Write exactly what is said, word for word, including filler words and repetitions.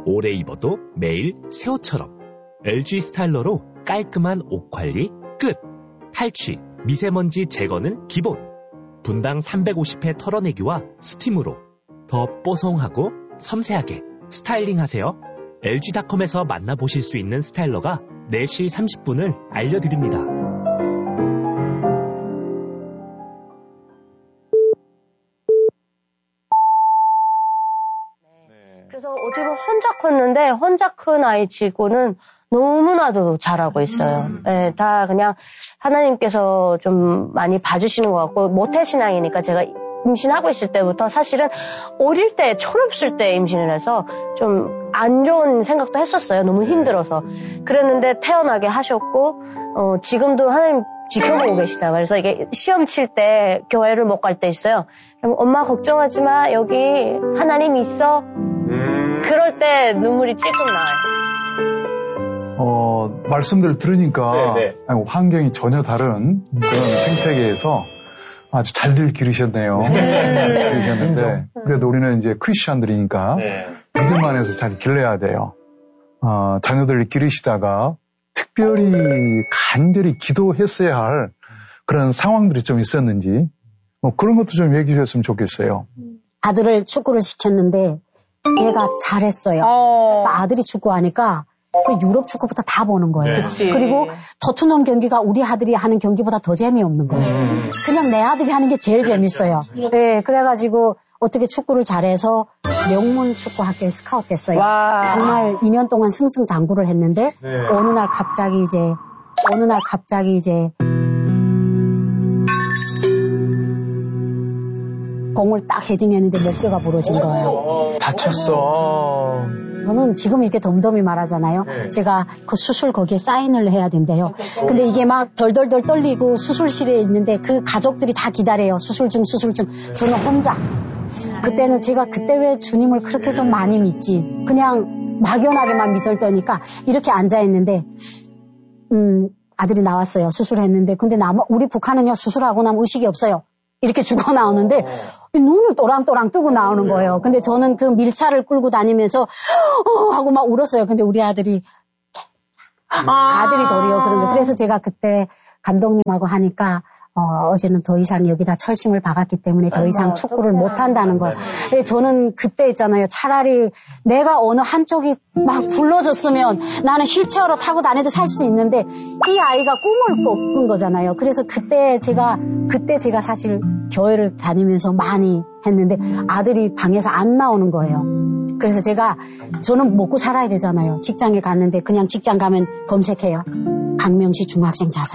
오래 입어도 매일 새 옷처럼. 엘지 스타일러로 깔끔한 옷 관리 끝. 탈취, 미세먼지 제거는 기본. 분당 삼백오십 회 털어내기와 스팀으로 더 뽀송하고 섬세하게 스타일링하세요. 엘지닷컴에서 만나보실 수 있는 스타일러가 네 시 삼십 분을 알려드립니다. 그래서 어떻게 보면 혼자 컸는데 혼자 큰 아이 치고는 너무나도 잘하고 있어요. 음. 네, 다 그냥 하나님께서 좀 많이 봐주시는 것 같고 모태신앙이니까 제가 임신하고 있을 때부터 사실은 어릴 때 철없을 때 임신을 해서 좀 안 좋은 생각도 했었어요. 너무 힘들어서. 그랬는데 태어나게 하셨고 어, 지금도 하나님 지켜보고 계시다. 그래서 이게 시험 칠 때 교회를 못 갈 때 있어요. 그럼 엄마 걱정하지 마. 여기 하나님 있어. 음. 그럴 때 눈물이 찔끔 나요. 어, 말씀들을 들으니까 아니, 환경이 전혀 다른 그런 생태계에서 아주 잘들 기르셨네요. 기르셨는데 그래도 우리는 이제 크리스천들이니까 믿음 안에서 잘 길러야 돼요. 어, 자녀들을 기르시다가 특별히 간절히 기도했어야 할 그런 상황들이 좀 있었는지 뭐 그런 것도 좀 얘기해 주셨으면 좋겠어요. 아들을 축구를 시켰는데 걔가 잘했어요. 어. 아들이 축구하니까 그 유럽 축구보다 다 보는 거예요. 네. 그리고 토트넘 경기가 우리 아들이 하는 경기보다 더 재미없는 거예요. 음. 그냥 내 아들이 하는 게 제일 재밌어요. 네, 그래가지고 어떻게 축구를 잘해서 명문 축구학교에 스카웃 됐어요. 와. 정말 이 년 동안 승승장구를 했는데 네. 어느 날 갑자기 이제 어느 날 갑자기 이제 공을 딱 헤딩했는데 목뼈가 부러진 거예요. 다쳤어. 저는 지금 이렇게 덤덤히 말하잖아요. 네. 제가 그 수술 거기에 사인을 해야 된대요. 근데 이게 막 덜덜덜 떨리고 수술실에 있는데 그 가족들이 다 기다려요. 수술 중 수술 중. 저는 혼자. 그때는 제가 그때 왜 주님을 그렇게 좀 많이 믿지. 그냥 막연하게만 믿었더니까 이렇게 앉아있는데 음, 아들이 나왔어요. 수술했는데. 근데 남, 우리 북한은요 수술하고 나면 의식이 없어요. 이렇게 죽어 나오는데 눈을 또랑또랑 뜨고 나오는 거예요. 근데 저는 그 밀차를 끌고 다니면서 어 하고 막 울었어요. 근데 우리 아들이 아~ 아들이 도리어 그런 거. 그래서 제가 그때 감독님하고 하니까 어, 어제는 더 이상 여기다 철심을 박았기 때문에 더 이상 축구를 못 한다는 거예요. 저는 그때 있잖아요. 차라리 내가 어느 한쪽이 막 굴러졌으면 나는 휠체어로 타고 다녀도 살 수 있는데 이 아이가 꿈을 꾼 거잖아요. 그래서 그때 제가 그때 제가 사실 교회를 다니면서 많이 했는데 아들이 방에서 안 나오는 거예요. 그래서 제가 저는 먹고 살아야 되잖아요. 직장에 갔는데 그냥 직장 가면 검색해요. 박명시 중학생 자살.